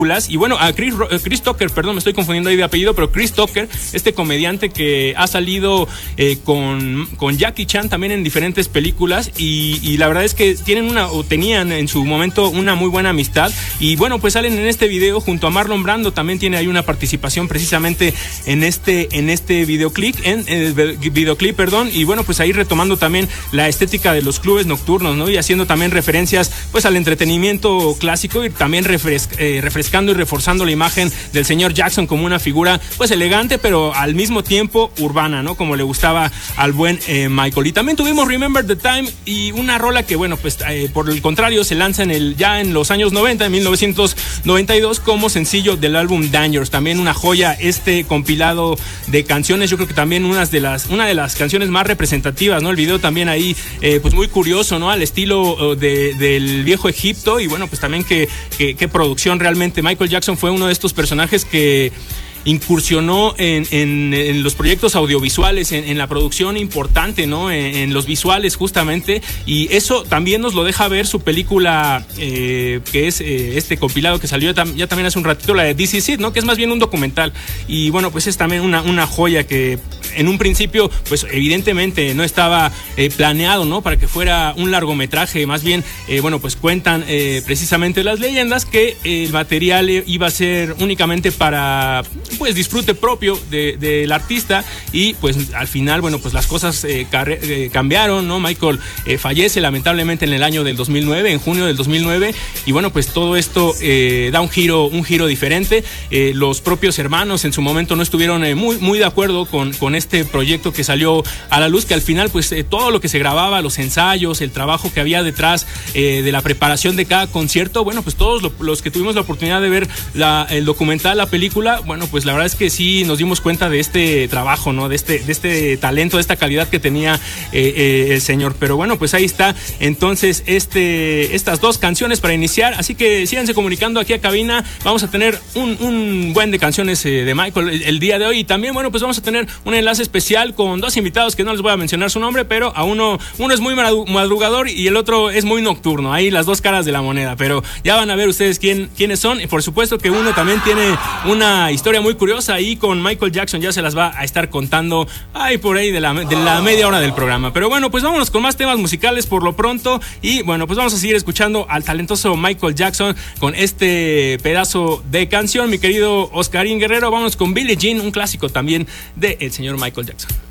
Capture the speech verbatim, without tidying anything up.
Y bueno, a Chris, Chris Tucker, perdón, me estoy confundiendo ahí de apellido, pero Chris Tucker, este comediante que ha salido eh, con, con Jackie Chan también en diferentes películas y, y la verdad es que tienen una, o tenían en su momento una muy buena amistad y bueno, pues salen en este video junto a Marlon Brando, también tiene ahí una participación precisamente en este, en este videoclip, en el videoclip, perdón, y bueno, pues ahí retomando también la estética de los clubes nocturnos, ¿no? Y haciendo también referencias pues al entretenimiento clásico y también refres, eh, refrescando y reforzando la imagen del señor Jackson como una figura pues elegante pero al mismo tiempo urbana, ¿no? Como le gustaba al buen eh, Michael. Y también tuvimos Remember the Time y una rola que bueno pues eh, por el contrario se lanza en el ya en los años noventa, en mil novecientos noventa y dos como sencillo del álbum Dangerous, también una joya este compilado de canciones, yo creo que también unas de las una de las canciones más representativas, ¿no? El video también ahí eh, pues muy curioso, ¿no? Al estilo de, del viejo Egipto y bueno pues también que, que, que producción realmente. Michael Jackson fue uno de estos personajes que incursionó en, en, en los proyectos audiovisuales, en, en la producción importante, ¿no? En, en los visuales justamente, y eso también nos lo deja ver su película eh, que es eh, este compilado que salió tam, ya también hace un ratito, la de This Is It, ¿no? Que es más bien un documental y bueno, pues es también una, una joya que en un principio, pues evidentemente no estaba eh, planeado, ¿no? Para que fuera un largometraje, más bien, eh, bueno, pues cuentan eh, precisamente las leyendas que eh, el material iba a ser únicamente para pues disfrute propio de, del artista y pues al final, bueno, pues las cosas eh, car- eh, cambiaron, ¿no? Michael eh, fallece lamentablemente en el año del dos mil nueve, en junio del dos mil nueve y bueno, pues todo esto eh, da un giro, un giro diferente. Eh, los propios hermanos en su momento no estuvieron eh, muy, muy de acuerdo con, con este proyecto que salió a la luz, que al final pues eh, todo lo que se grababa, los ensayos, el trabajo que había detrás eh, de la preparación de cada concierto, bueno, pues todos lo, los que tuvimos la oportunidad de ver la, el documental, la película, bueno, pues la verdad es que sí nos dimos cuenta de este trabajo, ¿no? De este, de este talento, de esta calidad que tenía eh, eh, el señor. Pero bueno, pues ahí está entonces este, estas dos canciones para iniciar. Así que síganse comunicando aquí a cabina. Vamos a tener un, un buen de canciones eh, de Michael el, el día de hoy. Y también, bueno, pues vamos a tener un enlace especial con dos invitados que no les voy a mencionar su nombre, pero a uno, uno es muy madrugador y el otro es muy nocturno. Ahí las dos caras de la moneda. Pero ya van a ver ustedes quién, quiénes son. Y por supuesto que uno también tiene una historia muy curiosa ahí con Michael Jackson, ya se las va a estar contando ahí por ahí de la, de la media hora del programa. Pero bueno, pues vámonos con más temas musicales por lo pronto y bueno, pues vamos a seguir escuchando al talentoso Michael Jackson con este pedazo de canción, mi querido Oscarín Guerrero. Vámonos con Billie Jean, un clásico también del señor Michael Jackson.